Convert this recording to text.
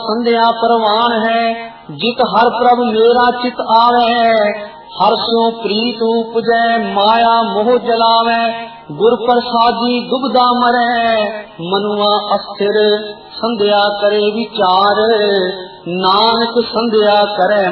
संध्या परवान है, जित हर प्रभ मेरा चित आवे। हर स्यों प्रीत उपजै, माया मोह जलावे। गुर प्रसादी दुबदा मरै, मनुआ अस्थिर संध्या करे विचार। नानक संध्या करे